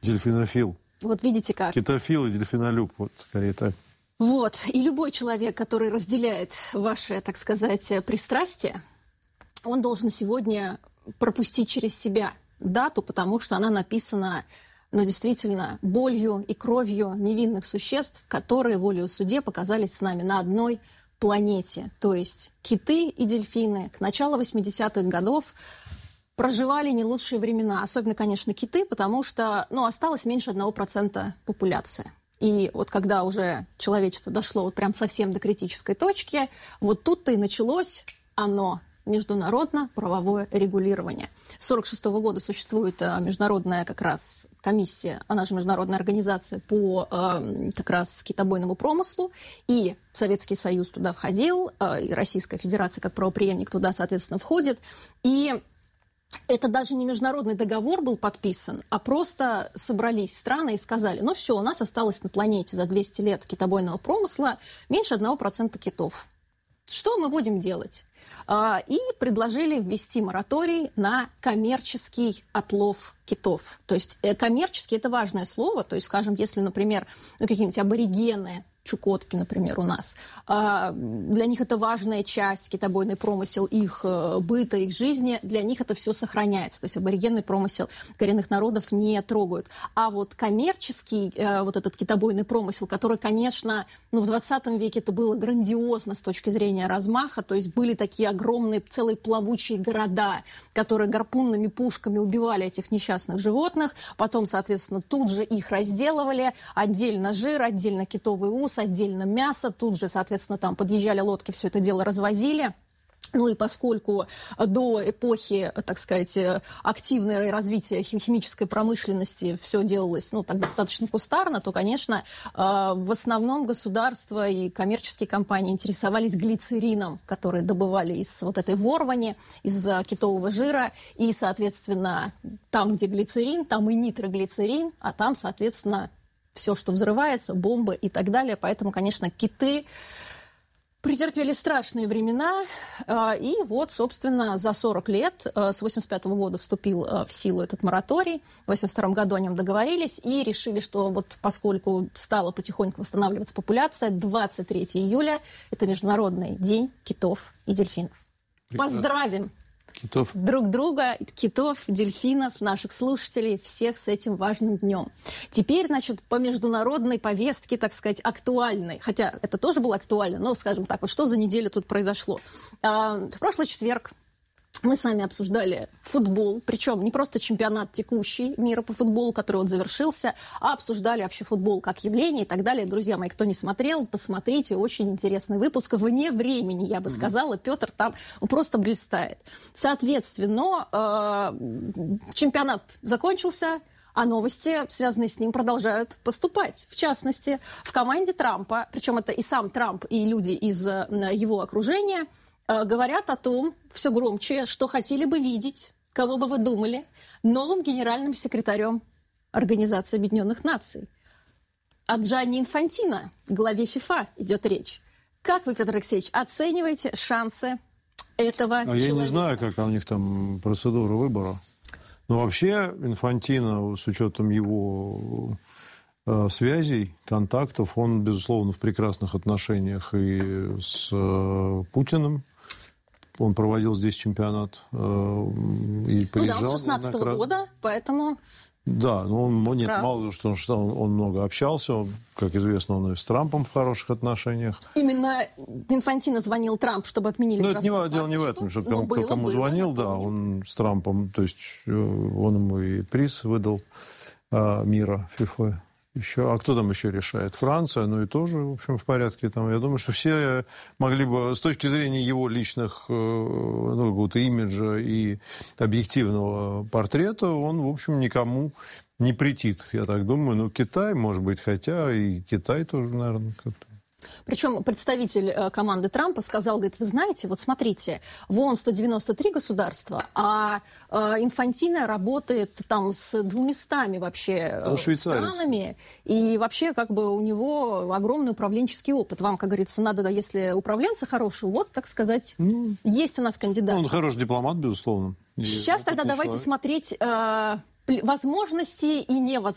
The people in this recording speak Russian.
Дельфинофил. Вот видите как. Китофил и дельфинолюб, вот скорее так. Вот, и любой человек, который разделяет ваше, так сказать, пристрастие, он должен сегодня пропустить через себя дату, потому что она написана, действительно, болью и кровью невинных существ, которые волею судьбы показались с нами на одной планете. То есть киты и дельфины к началу 80-х годов проживали не лучшие времена. Особенно, конечно, киты, потому что осталось меньше 1% популяции. И вот когда уже человечество дошло вот прям совсем до критической точки, вот тут-то и началось международно-правовое регулирование. С 1946 года существует международная как раз комиссия, она же международная организация по как раз китобойному промыслу, и Советский Союз туда входил, и Российская Федерация как правопреемник туда, соответственно, входит. И это даже не международный договор был подписан, а просто собрались страны и сказали, все, у нас осталось на планете за 200 лет китобойного промысла меньше 1% китов. Что мы будем делать? И предложили ввести мораторий на коммерческий отлов китов. То есть коммерческий – это важное слово. То есть, скажем, если, например, какие-нибудь аборигены, Чукотки, например, у нас. Для них это важная часть, китобойный промысел, их быта, их жизни. Для них это все сохраняется. То есть аборигенный промысел коренных народов не трогают. А вот коммерческий, вот этот китобойный промысел, который, конечно, в 20 веке это было грандиозно с точки зрения размаха. То есть были такие огромные, целые плавучие города, которые гарпунными пушками убивали этих несчастных животных. Потом, соответственно, тут же их разделывали. Отдельно жир, отдельно китовый ус, отдельно мясо. Тут же, соответственно, там подъезжали лодки, все это дело развозили. И поскольку до эпохи, так сказать, активного развития химической промышленности все делалось, так достаточно кустарно, то, конечно, в основном государства и коммерческие компании интересовались глицерином, который добывали из вот этой ворвани, из китового жира. И, соответственно, там, где глицерин, там и нитроглицерин, а там, соответственно, все, что взрывается, бомбы и так далее. Поэтому, конечно, киты претерпели страшные времена. И вот, собственно, за 40 лет, с 1985 года вступил в силу этот мораторий. В 1982 году о нем договорились и решили, что вот поскольку стала потихоньку восстанавливаться популяция, 23 июля – это Международный день китов и дельфинов. Прекрасно. Поздравим! Китов. Друг друга, китов, дельфинов, наших слушателей, всех с этим важным днем. Теперь, значит, по международной повестке, так сказать, актуальной, хотя это тоже было актуально, но, скажем так, вот что за неделю тут произошло. В прошлый четверг мы с вами обсуждали футбол, причем не просто чемпионат текущий мира по футболу, который вот завершился, а обсуждали вообще футбол как явление и так далее. Друзья мои, кто не смотрел, посмотрите, очень интересный выпуск. Вне времени, я бы сказала, Петр там просто блистает. Соответственно, чемпионат закончился, а новости, связанные с ним, продолжают поступать. В частности, в команде Трампа, причем это и сам Трамп, и люди из его окружения, говорят о том, все громче, что хотели бы видеть, кого бы вы думали, новым генеральным секретарем Организации Объединенных Наций. О Джанни Инфантино, главе ФИФА, идет речь. Как вы, Петр Алексеевич, оцениваете шансы этого человека? Я не знаю, как у них там процедура выбора. Но вообще Инфантино, с учетом его связей, контактов, он, безусловно, в прекрасных отношениях и с Путиным. Он проводил здесь чемпионат и приезжал. Он с 16-го года, поэтому... Да, но мало того, что он много общался, как известно, он и с Трампом в хороших отношениях. Именно Инфантино звонил Трамп, чтобы отменили... Ну, это дело не в этом, что кому звонил, да, он с Трампом, то есть он ему и приз выдал мира ФИФА. Еще, а кто там еще решает? Франция, и тоже, в общем, в порядке. Там, я думаю, что все могли бы, с точки зрения его личных какого-то имиджа и объективного портрета, он, в общем, никому не претит, я так думаю. Китай, может быть, хотя и Китай тоже, наверное, как-то. Причем представитель команды Трампа сказал, говорит, вы знаете, вот смотрите, вон 193 государства, а Инфантино работает там с 200 вообще странами, и вообще как бы у него огромный управленческий опыт. Вам, как говорится, надо, если управленца хороший, вот, так сказать, есть у нас кандидат. Он хороший дипломат, безусловно. Сейчас тогда давайте смотреть возможности и невозможности